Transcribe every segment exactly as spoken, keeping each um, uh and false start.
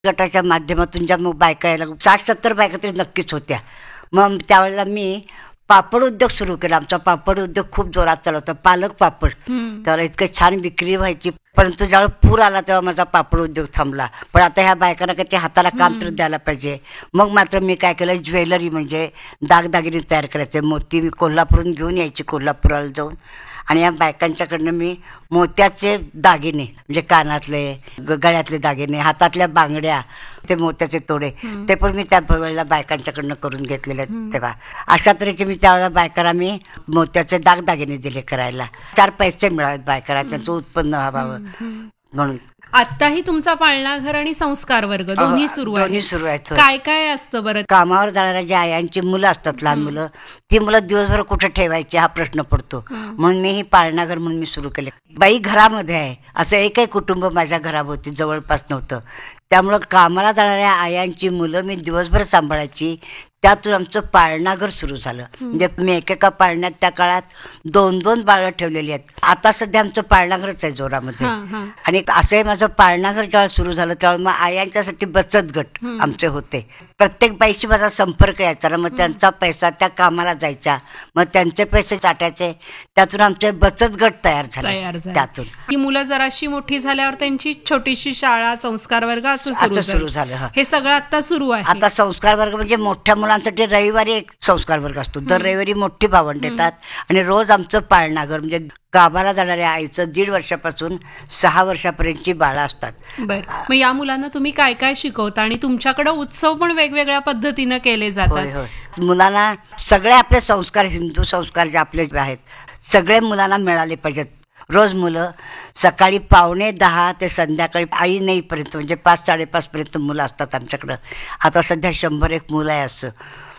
गटाच्या माध्यमातून ज्या मग बायका यायला साठ सत्तर बायका तरी नक्कीच होत्या. मग त्यावेळेला मी पापड उद्योग सुरू केला. आमचा पापड उद्योग खूप जोरात चालू होता, पालक पापड. त्याला इतकं छान विक्री व्हायची. परंतु ज्यावेळेस पूर आला तेव्हा माझा पापड उद्योग थांबला. पण आता ह्या बायकांना काही हाताला काम तर द्यायला पाहिजे. मग मात्र मी काय केलं, ज्वेलरी म्हणजे दागदागिने तयार करायचे. मोती मी कोल्हापूरून घेऊन यायची, कोल्हापुराला जाऊन, आणि या बायकांच्याकडनं मी मोत्याचे दागिने म्हणजे कानातले, ग- गळ्यातले दागिने, हातातल्या बांगड्या, ते मोत्याचे तोडे, ते पण मी त्या वेळेला बायकांच्याकडनं करून घेतलेले आहेत. तेव्हा अशा तऱ्हेचे मी त्यावेळेला बायकांना मी मोत्याचे दागदागिने दिले करायला. चार पैसे मिळावेत बायकांना, त्यांचं उत्पन्न व्हावं म्हणून. आताही तुमचा पाळणाघर आणि संस्कार वर्ग दोन्ही सुरू आहे. दोन्ही सुरू आहेत. काय काय असतं बरं? कामावर जाणाऱ्या ज्या आयांची मुलं असतात, लहान मुलं, ती मुलं दिवसभर कुठे ठेवायची हा प्रश्न पडतो. म्हणून मी ही पाळणाघर म्हणून मी सुरू केले. बाई घरामध्ये आहे असं एकही कुटुंब माझ्या घराभोवती जवळपास नव्हतं. त्यामुळं कामाला जाणाऱ्या आयांची मुलं मी दिवसभर सांभाळायची. त्यातून आमचं पाळणाघर सुरू झालं. म्हणजे मी एकेका पाळण्यात त्या काळात दोन दोन बाळं ठेवलेली आहेत. आता सध्या आमचं पाळणाघरच आहे जोरामध्ये. आणि असंही माझं पाळणाघर जेव्हा सुरू झालं त्यावेळेला मग आयांच्यासाठी बचत गट आमचे होते. प्रत्येक बाईशी माझा संपर्क यायचा ना. मग त्यांचा पैसा त्या कामाला जायच्या, मग त्यांचे पैसे चाटायचे. त्यातून आमचे बचत गट तयार तयार झाले. झाले. त्यातून ही मुलं जराशी मोठी झाल्यावर त्यांची छोटीशी शाळा, संस्कार वर्ग असं असं सुरू सुरू झालं. झालं. हं. हे सगळं आता सुरू आहे. आता संस्कार वर्ग म्हणजे मोठ्या मुलांसाठी रविवारी एक संस्कार वर्ग असतो. दर रविवारी मोठी भावंड येतात आणि रोज आमचं पाळणाघर म्हणजे गावाला जाणाऱ्या आईचं दीड वर्षापासून सहा वर्षापर्यंतची बाळं असतात. बर, मग या मुलांना तुम्ही काय काय शिकवता? आणि तुमच्याकडे उत्सव पण वेगवेगळ्या पद्धतीनं केले होय जातात. होय. मुलांना सगळे आपले संस्कार, हिंदू संस्कार जे आपले आहेत, सगळे मुलांना मिळाले पाहिजेत. रोज मुलं सकाळी पावणे दहा ते संध्याकाळी आई नाहीपर्यंत म्हणजे पाच साडेपाच पर्यंत मुलं असतात आमच्याकडं. आता सध्या शंभर एक मुलं आहे असं.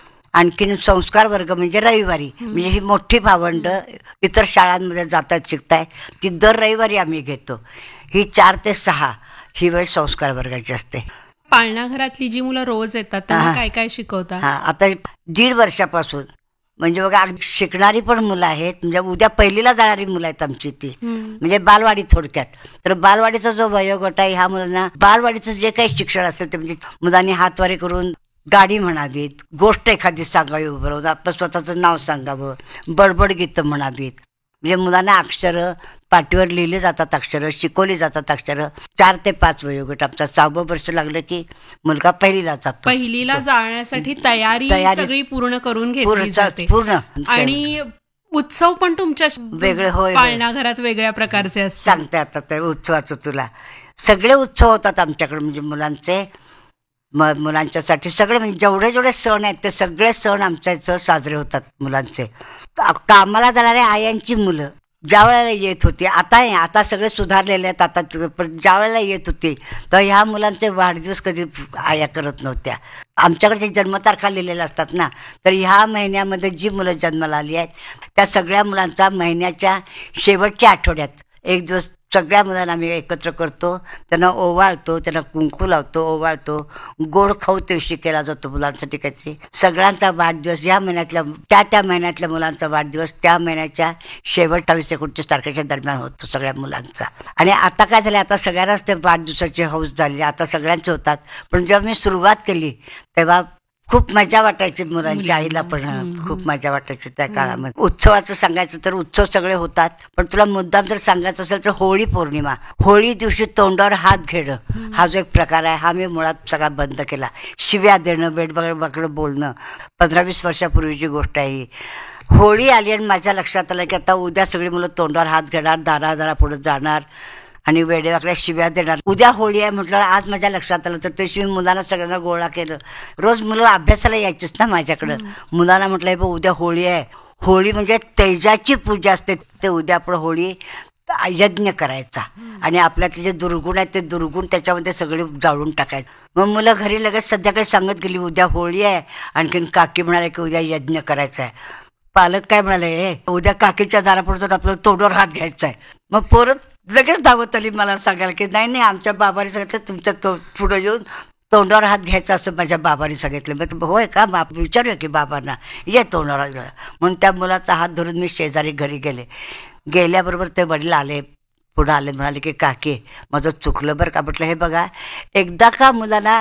आणखीन संस्कार वर्ग म्हणजे रविवारी, म्हणजे ही मोठी भावंड इतर शाळांमध्ये जातात शिकताय, ती दर रविवारी आम्ही घेतो. ही चार ते सहा ही वेळ संस्कार वर्गाची असते. पाळणाघरातली जी मुलं रोज येतात त्यांना हा. काय काय शिकवता? हा, आता दीड वर्षापासून म्हणजे बघा अगदी शिकणारी पण मुलं आहेत. म्हणजे उद्या पहिलीला जाणारी मुलं आहेत आमची ती, म्हणजे बालवाडी थोडक्यात. तर बालवाडीचा जो वयोगट आहे, ह्या मुलांना बालवाडीचं जे काही शिक्षण असेल ते म्हणजे मुलांनी हातवारे करून गाडी म्हणावीत, गोष्ट एखादी सांगावी, बरोबर आपलं स्वतःचं नाव सांगावं, बडबड गीतं म्हणावीत. म्हणजे मुलांना अक्षरं पाटीवर लिहिले जातात, अक्षरं शिकवली जातात. अक्षरं चार ते पाच वयोगट आमचा. सहावं वर्ष लागलं की मुलगा पहिलीला जातो. पहिलीला जाण्यासाठी तयारी तयारी सगळी पूर्ण करून घेतली पूर्ण जाते. पूर्ण आणि उत्सव पण तुमच्या वेगळे होय पाळणाघरात वेगळ्या प्रकारचे असतात. सांगते आता ते उत्सवाचं तुला. सगळे उत्सव होतात आमच्याकडे म्हणजे मुलांचे, म मुलांच्यासाठी सगळे म्हणजे जेवढे जेवढे सण आहेत ते सगळे सण आमच्या इथं साजरे होतात मुलांचे. का- कामाला जाणाऱ्या आयांची मुलं ज्या वेळेला येत होती, आता आहे आता सगळे सुधारलेले आहेत आता, पण ज्या वेळेला येत होती तर ह्या मुलांचे वाढदिवस कधी आया करत नव्हत्या. आमच्याकडे जन्मतारखा लिहिलेल्या असतात ना, तर ह्या महिन्यामध्ये जी मुलं जन्माला आली आहेत त्या सगळ्या मुलांचा महिन्याच्या शेवटच्या आठवड्यात एक दिवस सगळ्या मुलांना आम्ही एकत्र करतो, त्यांना ओवाळतो, त्यांना कुंकू लावतो, ओवाळतो, गोड खाऊ दिवशी केला जातो मुलांसाठी काहीतरी. सगळ्यांचा वाढदिवस या महिन्यातल्या त्या त्या महिन्यातल्या मुलांचा वाढदिवस त्या महिन्याच्या शेवटावीस एकोणतीस तारखेच्या दरम्यान होतो सगळ्या मुलांचा. आणि आता काय झालं, आता सगळ्यांनाच ते वाढदिवसाची हौस झाली, आता सगळ्यांचे होतात. पण जेव्हा मी सुरुवात केली तेव्हा खूप मजा वाटायची मुलांच्या आईला पण. खूप मजा वाटायची त्या काळामध्ये. उत्सवाचं सांगायचं तर उत्सव सगळे होतात, पण तुला मुद्दाम जर सांगायचं असेल तर होळी पौर्णिमा, होळी दिवशी तोंडावर हात घेणं हा जो एक प्रकार आहे हा मी मुळात सगळा बंद केला. शिव्या देणं, बेडबाकडं बोलणं, पंधरा वीस वर्षापूर्वीची गोष्ट आहे ही. होळी आली आणि माझ्या लक्षात आलं की आता उद्या सगळी मुलं तोंडावर हात घेणार, दारा दारा पुढे जाणार आणि वेडेवाकड्या शिव्या देणार. उद्या होळी आहे म्हटलं, आज माझ्या लक्षात आलं तर त्याशी मुलांना सगळ्यांना गोळा केलं. रोज मुलं अभ्यासाला यायचीच ना माझ्याकडं. मुलांना म्हटलं बघ उद्या होळी आहे, होळी म्हणजे तेजाची पूजा असते, ते उद्या आपण होळी यज्ञ करायचा आणि आपल्यातले जे दुर्गुण आहेत ते दुर्गुण त्याच्यामध्ये सगळे जाळून टाकायचे. मग मुलं घरी लगेच संध्याकाळी सांगत गेली उद्या होळी आहे, आणखीन काकी म्हणाले की उद्या यज्ञ करायचा आहे. पालक काय म्हणाले, हे उद्या काकीच्या दारापुढचं आपलं तोंडावर हात घ्यायचा आहे. मग पोरं लगेच धावत आली मला सांगायला की नाही नाही आमच्या बाबाने सांगितलं तुमच्या तो पुढं येऊन तोंडावर हात घ्यायचा असं माझ्या बाबाने सांगितलं. मग होय का, बाप विचारूया की बाबांना, ये तोंडावर हात. म्हणून त्या मुलाचा हात धरून मी शेजारी घरी गेले. गेल्याबरोबर ते वडील आले, पुढं आले म्हणाले की काकी माझं चुकलं बरं का. म्हटलं हे बघा, एकदा का मुलांना